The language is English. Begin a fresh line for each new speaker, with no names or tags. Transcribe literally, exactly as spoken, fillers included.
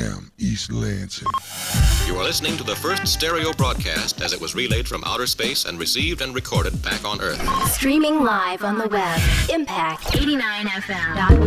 Damn, East Lansing.
You are listening to the first stereo broadcast as it was relayed from outer space and received and recorded back on Earth.
Streaming live on the web. Impact eighty-nine F M dot